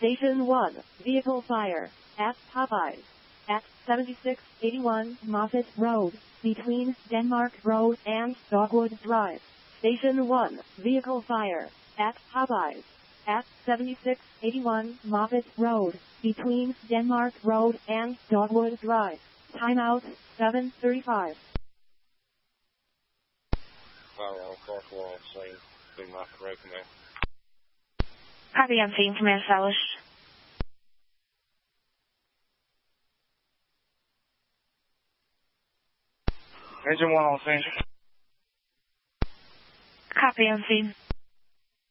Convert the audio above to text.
Station 1, vehicle fire, at Popeyes, at 7681 Moffett Road, between Denmark Road and Dogwood Drive. Station 1, vehicle fire, at Popeyes, at 7681 Moffett Road, between Denmark Road and Dogwood Drive. Timeout, 7:35. Fire on Clark Wall, scene, big Moffett Road from there. Copy, I'm seeing from established. Engine 1 on scene. Copy, I'm seeing.